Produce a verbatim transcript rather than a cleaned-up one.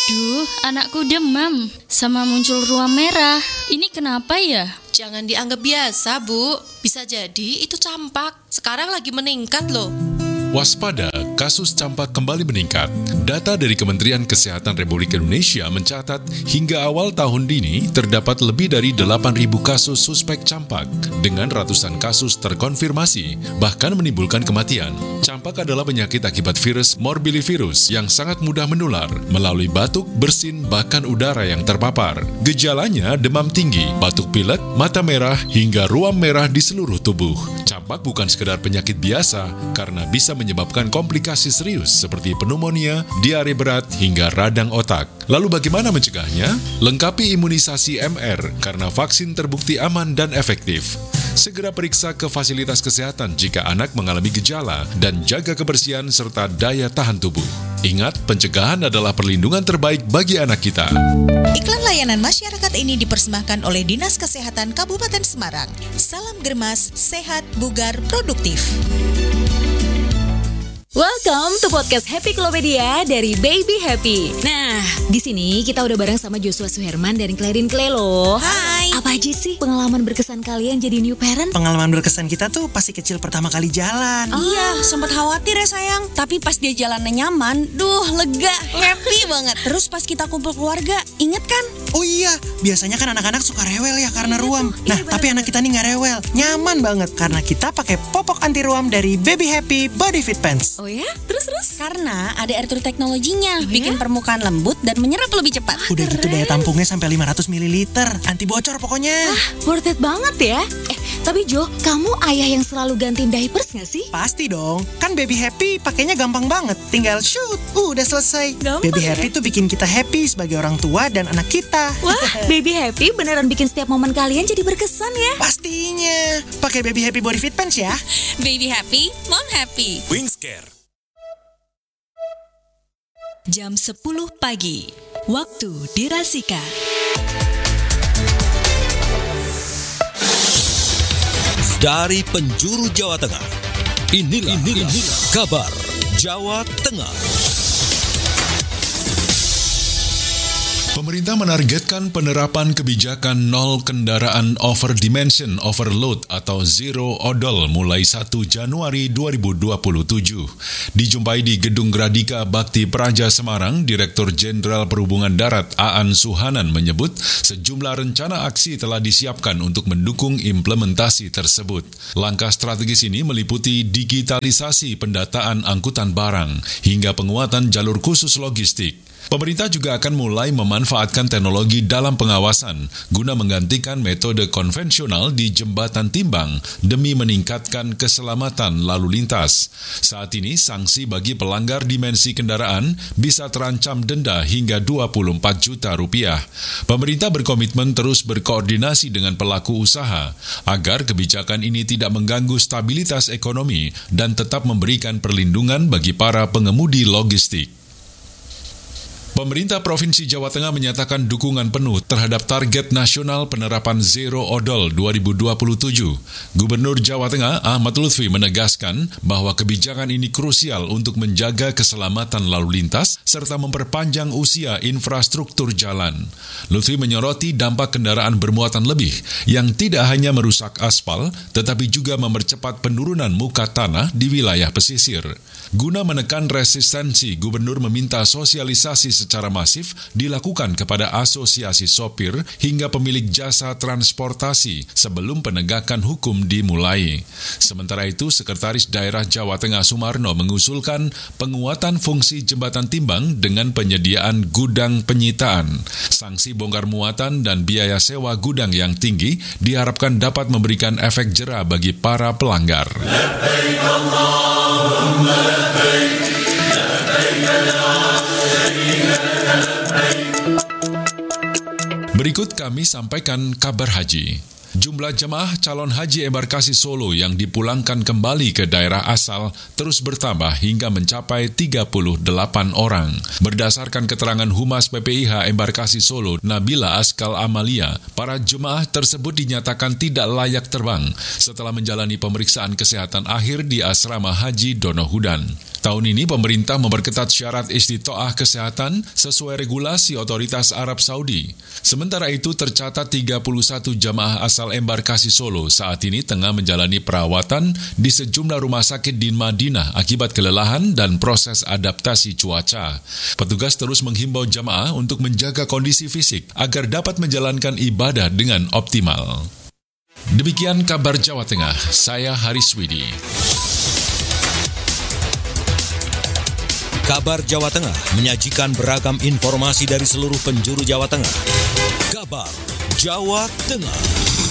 Duh, anakku demam sama muncul ruam merah. Ini kenapa ya? Jangan dianggap biasa, Bu. Bisa jadi itu campak. Sekarang lagi meningkat loh. Waspada, kasus campak kembali meningkat. Data dari Kementerian Kesehatan Republik Indonesia mencatat hingga awal tahun ini terdapat lebih dari delapan ribu kasus suspek campak dengan ratusan kasus terkonfirmasi, bahkan menimbulkan kematian. Campak adalah penyakit akibat virus morbillivirus yang sangat mudah menular melalui batuk, bersin, bahkan udara yang terpapar. Gejalanya demam tinggi, batuk pilek, mata merah, hingga ruam merah di seluruh tubuh. Campak bukan sekedar penyakit biasa karena bisa menyebabkan komplikasi serius seperti pneumonia, diare berat, hingga radang otak. Lalu bagaimana mencegahnya? Lengkapi imunisasi M R karena vaksin terbukti aman dan efektif. Segera periksa ke fasilitas kesehatan jika anak mengalami gejala dan jaga kebersihan serta daya tahan tubuh. Ingat, pencegahan adalah perlindungan terbaik bagi anak kita. Iklan layanan masyarakat ini dipersembahkan oleh Dinas Kesehatan Kabupaten Semarang. Salam Germas, sehat, bugar, produktif. Welcome to podcast Happy Klopedia dari Baby Happy. Nah, di sini kita udah bareng sama Joshua Suherman dan Clarin Clay loh. Hai. Apa aja sih pengalaman berkesan kalian jadi new parent? Pengalaman berkesan kita tuh pasti kecil pertama kali jalan. Oh. Iya, sempat khawatir ya sayang. Tapi pas dia jalannya nyaman, duh lega, happy banget. Terus pas kita kumpul keluarga, inget kan? Oh iya, biasanya kan anak-anak suka rewel ya karena Iya ruam. tuh, Nah, iya tapi anak kita nih nggak rewel, nyaman banget karena kita pakai popok anti ruam dari Baby Happy Body Fit Pants. Oh ya? Terus-terus? Karena ada air turun teknologinya, Oh bikin ya? permukaan lembut dan menyerap lebih cepat. Udah gitu daya tampungnya sampai lima ratus mililiter, anti bocor pokoknya. Worth it banget ya. Eh, tapi Jo, kamu ayah yang selalu gantiin diapers gak sih? Pasti dong, kan Baby Happy pakainya gampang banget, tinggal shoot, uh, udah selesai. Gampang Baby ya? Happy tuh bikin kita happy sebagai orang tua dan anak kita. Wah, Baby Happy beneran bikin setiap momen kalian jadi berkesan ya. Pastinya, pakai Baby Happy Body Fit Pants ya. Baby happy, mom happy. Wingscare. Jam sepuluh pagi, waktu dirasika. Dari penjuru Jawa Tengah, inilah, inilah, inilah kabar Jawa Tengah. Pemerintah menargetkan penerapan kebijakan nol kendaraan over dimension overload atau zero odol mulai satu Januari dua ribu dua puluh tujuh. Dijumpai di Gedung Gradika Bakti Praja Semarang, Direktur Jenderal Perhubungan Darat Aan Suhanan menyebut sejumlah rencana aksi telah disiapkan untuk mendukung implementasi tersebut. Langkah strategis ini meliputi digitalisasi pendataan angkutan barang hingga penguatan jalur khusus logistik. Pemerintah juga akan mulai memanfaatkan teknologi dalam pengawasan guna menggantikan metode konvensional di jembatan timbang demi meningkatkan keselamatan lalu lintas. Saat ini, sanksi bagi pelanggar dimensi kendaraan bisa terancam denda hingga dua puluh empat juta rupiah. Pemerintah berkomitmen terus berkoordinasi dengan pelaku usaha agar kebijakan ini tidak mengganggu stabilitas ekonomi dan tetap memberikan perlindungan bagi para pengemudi logistik. Pemerintah Provinsi Jawa Tengah menyatakan dukungan penuh terhadap target nasional penerapan Zero Odol dua ribu dua puluh tujuh. Gubernur Jawa Tengah Ahmad Lutfi menegaskan bahwa kebijakan ini krusial untuk menjaga keselamatan lalu lintas serta memperpanjang usia infrastruktur jalan. Lutfi menyoroti dampak kendaraan bermuatan lebih yang tidak hanya merusak aspal, tetapi juga mempercepat penurunan muka tanah di wilayah pesisir. Guna menekan resistensi, Gubernur meminta sosialisasi secara masif dilakukan kepada asosiasi sopir hingga pemilik jasa transportasi sebelum penegakan hukum dimulai. Sementara itu, Sekretaris Daerah Jawa Tengah Sumarno mengusulkan penguatan fungsi jembatan timbang dengan penyediaan gudang penyitaan. Sanksi bongkar muatan dan biaya sewa gudang yang tinggi diharapkan dapat memberikan efek jera bagi para pelanggar. Berikut kami sampaikan kabar haji. Jumlah jemaah calon haji embarkasi Solo yang dipulangkan kembali ke daerah asal terus bertambah hingga mencapai tiga puluh delapan orang. Berdasarkan keterangan Humas P P I H Embarkasi Solo, Nabila Askal Amalia, para jemaah tersebut dinyatakan tidak layak terbang setelah menjalani pemeriksaan kesehatan akhir di Asrama Haji Donohudan. Tahun ini pemerintah memperketat syarat istitoah kesehatan sesuai regulasi otoritas Arab Saudi. Sementara itu tercatat tiga puluh satu jamaah asal embarkasi Solo saat ini tengah menjalani perawatan di sejumlah rumah sakit di Madinah akibat kelelahan dan proses adaptasi cuaca. Petugas terus menghimbau jamaah untuk menjaga kondisi fisik agar dapat menjalankan ibadah dengan optimal. Demikian kabar Jawa Tengah, saya Haris Widi. Kabar Jawa Tengah menyajikan beragam informasi dari seluruh penjuru Jawa Tengah. Kabar Jawa Tengah.